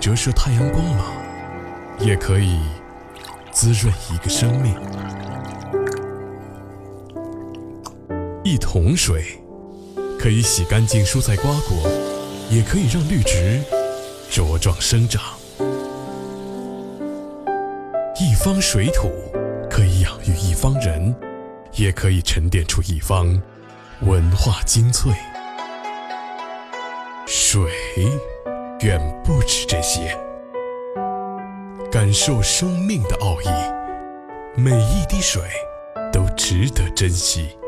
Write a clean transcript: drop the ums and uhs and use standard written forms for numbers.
折射太阳光芒，也可以滋润一个生命。一桶水可以洗干净蔬菜瓜果，也可以让绿植茁壮生长。一方水土可以养育一方人，也可以沉淀出一方文化精粹。水远不止这些，感受生命的奥义，每一滴水都值得珍惜。